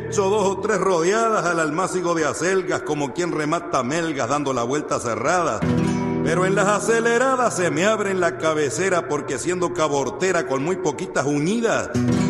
hecho 2 o 3 rodeadas al almácigo de acelgas, como quien remata melgas dando la vuelta cerrada. Pero en las aceleradas se me abre en la cabecera porque siendo cabortera con muy poquitas uñidas,